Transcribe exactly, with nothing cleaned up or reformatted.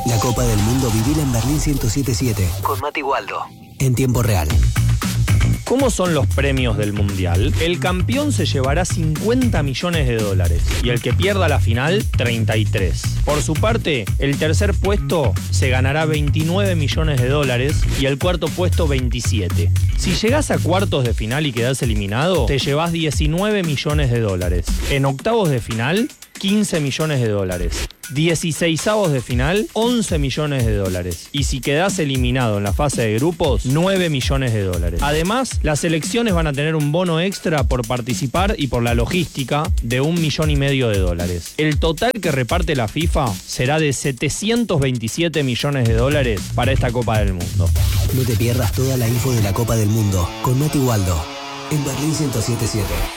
La Copa del Mundo vivila en Berlín ciento siete siete. Con Mati Waldo. En tiempo real. ¿Cómo son los premios del Mundial? El campeón se llevará cincuenta millones de dólares y el que pierda la final, treinta y tres. Por su parte, el tercer puesto se ganará veintinueve millones de dólares y el cuarto puesto veintisiete. Si llegás a cuartos de final y quedás eliminado, te llevás diecinueve millones de dólares. En octavos de final, quince millones de dólares. dieciseisavos de final, once millones de dólares. Y si quedás eliminado en la fase de grupos, nueve millones de dólares. Además, las selecciones van a tener un bono extra por participar y por la logística de un millón y medio de dólares. El total que reparte la FIFA será de setecientos veintisiete millones de dólares para esta Copa del Mundo. No te pierdas toda la info de la Copa del Mundo con Mati Waldo en Berlín ciento siete siete.